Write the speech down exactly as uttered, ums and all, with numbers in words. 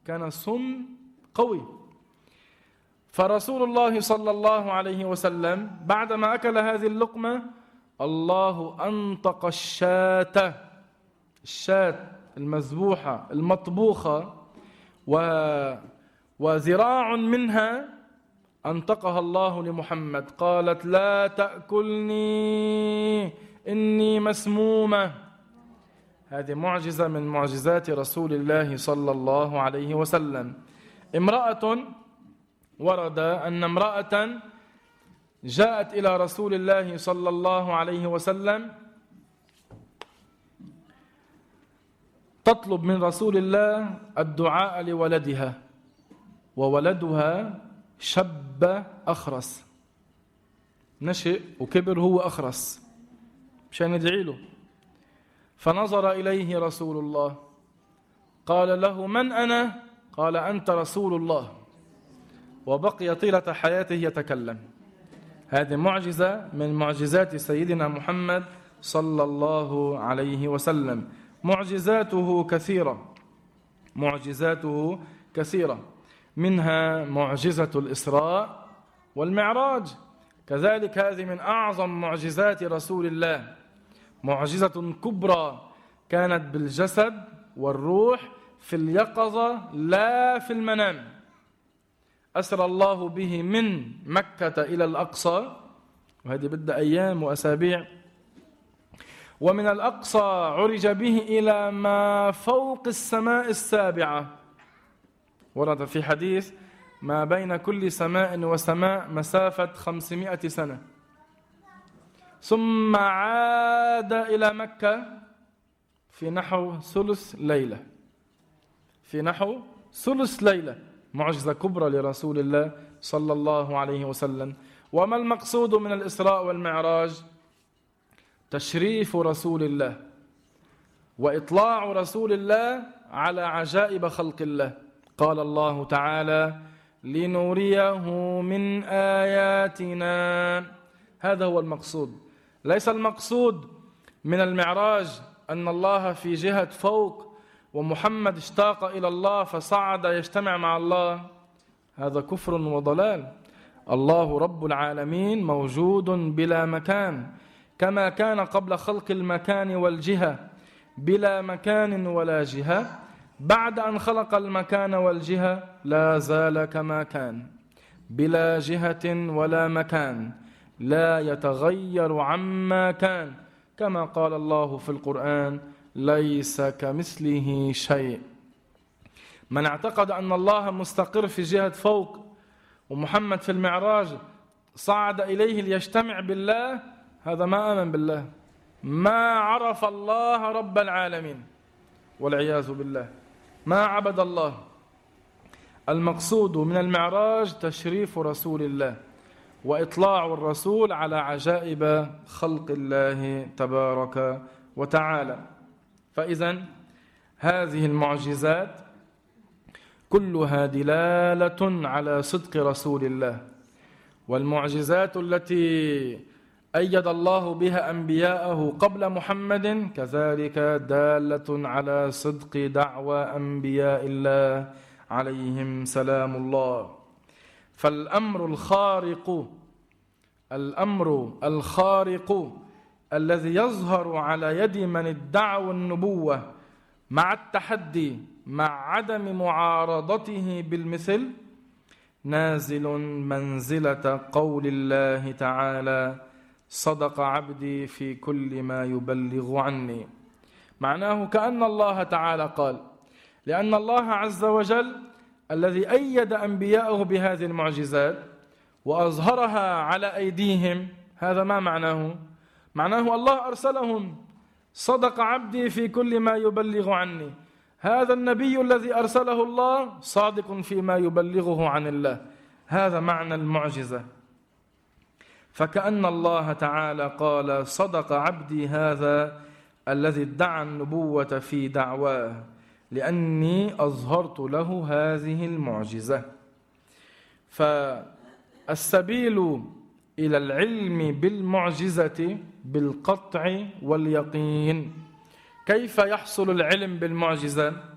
كان صم قوي. فرسول الله صلى الله عليه وسلم بعدما أكل هذه اللقمة الله أنطق الشاة الشاة المذبوحة المطبوخة و وذراع منها أنطقها الله لمحمد، قالت لا تأكلني إني مسمومة. هذه معجزة من معجزات رسول الله صلى الله عليه وسلم. امرأة ورد أن امرأة جاءت إلى رسول الله صلى الله عليه وسلم تطلب من رسول الله الدعاء لولدها، وولدها شب أخرس، نشئ وكبر هو أخرس مشان يدعي له. فنظر إليه رسول الله قال له من أنا؟ قال أنت رسول الله، وبقي طيلة حياته يتكلم. هذه معجزة من معجزات سيدنا محمد صلى الله عليه وسلم. معجزاته كثيرة معجزاته كثيرة منها معجزة الإسراء والمعراج، كذلك هذه من أعظم معجزات رسول الله، معجزة كبرى كانت بالجسد والروح في اليقظة لا في المنام. أسرى الله به من مكة إلى الأقصى، وهذه بدها أيام وأسابيع، ومن الأقصى عرج به إلى ما فوق السماء السابعة. ورد في حديث ما بين كل سماء وسماء مسافة خمسمائة سنة، ثم عاد إلى مكة في نحو ثلث ليلة في نحو ثلث ليلة معجزة كبرى لرسول الله صلى الله عليه وسلم. وما المقصود من الإسراء والمعراج؟ تشريف رسول الله وإطلاع رسول الله على عجائب خلق الله. قال الله تعالى لنريه من آياتنا، هذا هو المقصود. ليس المقصود من المعراج أن الله في جهة فوق ومحمد اشتاق إلى الله فصعد يجتمع مع الله، هذا كفر وضلال. الله رب العالمين موجود بلا مكان، كما كان قبل خلق المكان والجهة بلا مكان ولا جهة، بعد أن خلق المكان والجهة لا زال كما كان بلا جهة ولا مكان، لا يتغير عما كان، كما قال الله في القرآن ليس كمثله شيء. من اعتقد أن الله مستقر في جهة فوق ومحمد في المعراج صعد إليه ليجتمع بالله، هذا ما آمن بالله، ما عرف الله رب العالمين والعياذ بالله، ما عبد الله. المقصود من المعراج تشريف رسول الله وإطلاع الرسول على عجائب خلق الله تبارك وتعالى. فإذن هذه المعجزات كلها دلالة على صدق رسول الله، والمعجزات التي أيد الله بها أنبياءه قبل محمد كذلك دالة على صدق دعوى أنبياء الله عليهم سلام الله. فالأمر الخارق الأمر الخارق الذي يظهر على يد من ادعوا النبوة مع التحدي مع عدم معارضته بالمثل نازل منزلة قول الله تعالى صدق عبدي في كل ما يبلغ عني. معناه كأن الله تعالى قال لأن الله عز وجل الذي أيد أنبياءه بهذه المعجزات وأظهرها على أيديهم، هذا ما معناه؟ معناه الله أرسلهم، صدق عبدي في كل ما يبلغ عني. هذا النبي الذي أرسله الله صادق فيما يبلغه عن الله، هذا معنى المعجزة. فكأن الله تعالى قال صدق عبدي هذا الذي ادعى النبوة في دعواه لأني أظهرت له هذه المعجزة. فالسبيل إلى العلم بالمعجزة بالقطع واليقين. كيف يحصل العلم بالمعجزة؟